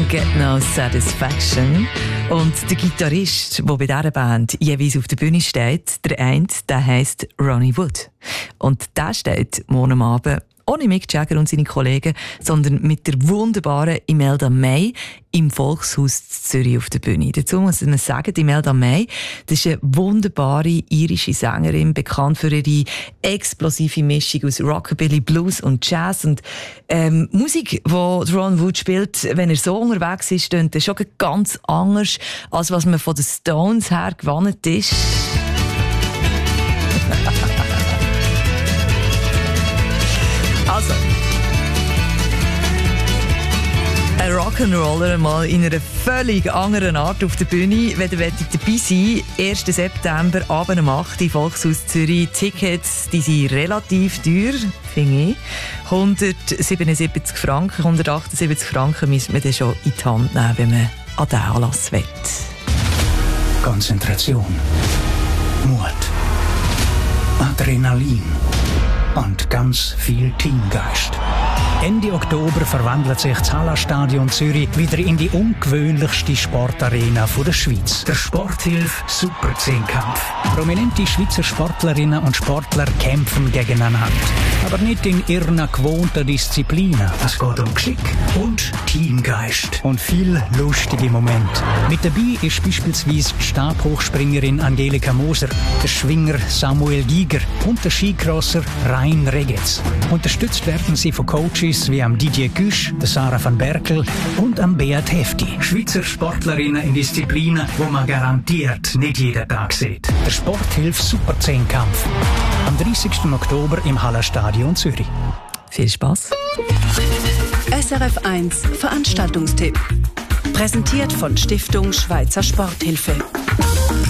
Get No Satisfaction. Und der Gitarrist, der bei dieser Band jeweils auf der Bühne steht, der eine, der heisst Ronnie Wood. Und der steht morgen Abend ohne Mick Jagger und seine Kollegen, sondern mit der wunderbaren Imelda May im Volkshaus Zürich auf der Bühne. Dazu muss ich sagen, Imelda May, das ist eine wunderbare irische Sängerin, bekannt für ihre explosive Mischung aus Rockabilly, Blues und Jazz. Und Musik, die Ron Wood spielt, wenn er so unterwegs ist, klingt das schon ganz anders, als was man von den Stones her gewohnt ist. Also, ein Rock'n'Roller mal in einer völlig anderen Art auf der Bühne. Wenn ihr dabei sein wollt, 1. September, Abend um 8 Uhr, Volkshaus Zürich. Tickets, die sind relativ teuer, finde ich. 177 Franken, 178 Franken müssen wir dann schon in die Hand nehmen, wenn man an den Anlass will. Konzentration, Mut, Adrenalin und ganz viel Teamgeist. Ende Oktober verwandelt sich das Hallenstadion Zürich wieder in die ungewöhnlichste Sportarena der Schweiz. Der Sporthilfe Super 10-Kampf. Prominente Schweizer Sportlerinnen und Sportler kämpfen gegeneinander. Aber nicht in ihren gewohnten Disziplinen. Es geht um Geschick und Teamgeist. Und viel lustige Momente. Mit dabei ist beispielsweise die Stabhochspringerin Angelika Moser, der Schwinger Samuel Giger und der Skicrosser Rein Regetz. Unterstützt werden sie von Coaches wie am Didier Güsch, der Sarah van Berkel und am Beat Hefti. Schweizer Sportlerinnen in Disziplinen, wo man garantiert nicht jeden Tag sieht. Der Sporthilfe Super 10-Kampf. Am 30. Oktober im Hallenstadion Zürich. Viel Spaß. SRF 1 Veranstaltungstipp. Präsentiert von Stiftung Schweizer Sporthilfe.